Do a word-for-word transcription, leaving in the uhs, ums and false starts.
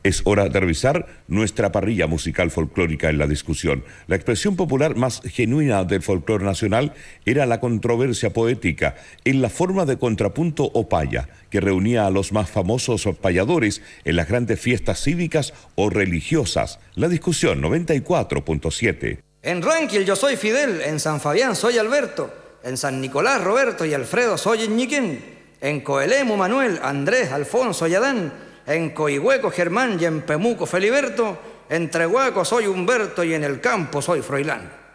Es hora de revisar nuestra parrilla musical folclórica en la discusión. La expresión popular más genuina del folclore nacional era la controversia poética, en la forma de contrapunto o paya, que reunía a los más famosos payadores en las grandes fiestas cívicas o religiosas. La discusión noventa y cuatro punto siete. En Ranquil yo soy Fidel, en San Fabián soy Alberto, en San Nicolás Roberto y Alfredo soy Ñiquén, en Coelemu Manuel, Andrés, Alfonso y Adán, en Coihueco Germán y en Pemuco Feliberto, en Trehuaco soy Humberto y en el campo soy Froilán.